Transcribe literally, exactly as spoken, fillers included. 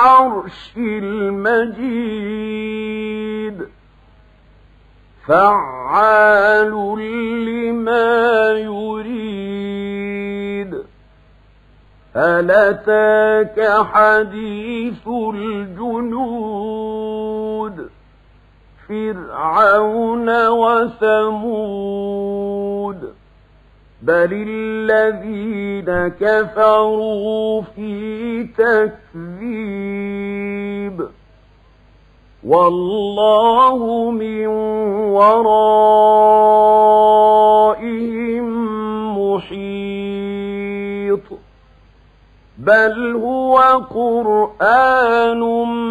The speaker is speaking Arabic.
العرش المجيد فعال لما يريد هل أتاك حديث الجنود فرعون وثمود بل الذين كفروا في تكذيب والله من ورائهم محيط بل هو قرآن